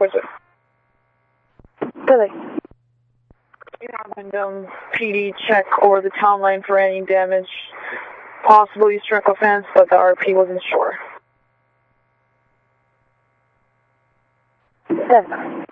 was it? Billy. And PD check over the town line for any damage. Possibly struck a fence, but the RP wasn't sure. 7.